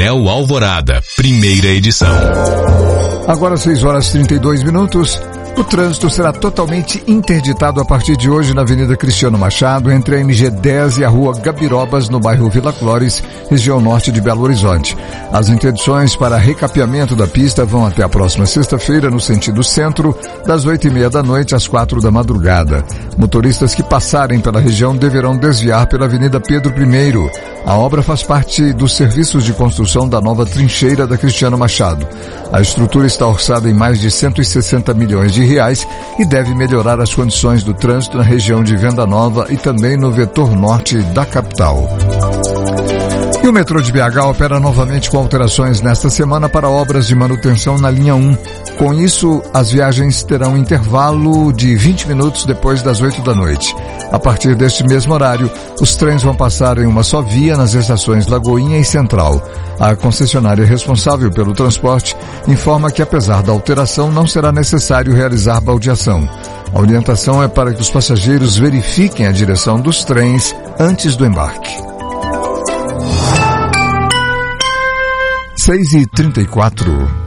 Anel Alvorada, primeira edição. Agora 6h32. O trânsito será totalmente interditado a partir de hoje na Avenida Cristiano Machado, entre a MG 10 e a Rua Gabirobas, no bairro Vila Clóris, região norte de Belo Horizonte. As interdições para recapeamento da pista vão até a próxima sexta-feira, no sentido centro, das 8h30 da noite às 4 da madrugada. Motoristas que passarem pela região deverão desviar pela Avenida Pedro I. A obra faz parte dos serviços de construção da nova trincheira da Cristiano Machado. A estrutura está orçada em mais de 160 milhões de reais e deve melhorar as condições do trânsito na região de Venda Nova e também no vetor norte da capital. E o metrô de BH opera novamente com alterações nesta semana para obras de manutenção na linha 1. Com isso, as viagens terão intervalo de 20 minutos depois das 8 da noite. A partir deste mesmo horário, os trens vão passar em uma só via nas estações Lagoinha e Central. A concessionária responsável pelo transporte informa que, apesar da alteração, não será necessário realizar baldeação. A orientação é para que os passageiros verifiquem a direção dos trens antes do embarque. 6h34.